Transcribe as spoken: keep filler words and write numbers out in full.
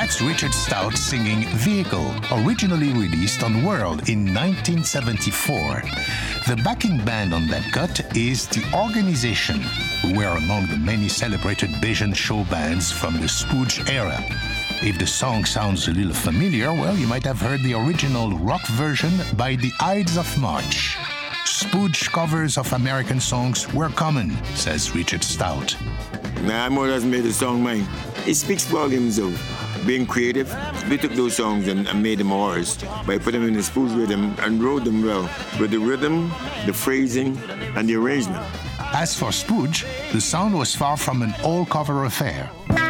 That's Richard Stout singing Vehicle, originally released on World in nineteen seventy-four. The backing band on that cut is The Organization, who were among the many celebrated Bajan show bands from the Spooge era. If the song sounds a little familiar, well, you might have heard the original rock version by the Ides of March. Spooge covers of American songs were common, says Richard Stout. Nah, more has made the song mine. It speaks volumes of being creative. We took those songs and, and made them ours by putting them in the Spooge rhythm and wrote them well with the rhythm, the phrasing, and the arrangement. As for Spooge, the sound was far from an all-cover affair.